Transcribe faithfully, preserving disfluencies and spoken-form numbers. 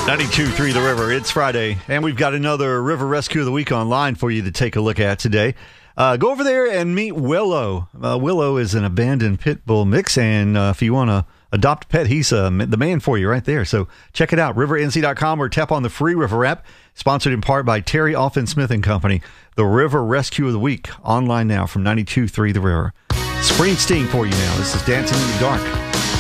ninety-two point three The River. It's Friday, and we've got another River Rescue of the Week online for you to take a look at today. Uh, go over there and meet Willow. Uh, Willow is an abandoned pit bull mix, and uh, if you want to adopt a pet, he's uh, the man for you right there. So check it out, river n c dot com, or tap on the free River app, sponsored in part by Terry Alfin Smith and Company. The River Rescue of the Week, online now from ninety-two point three The River. Springsteen for you now. This is Dancing in the Dark.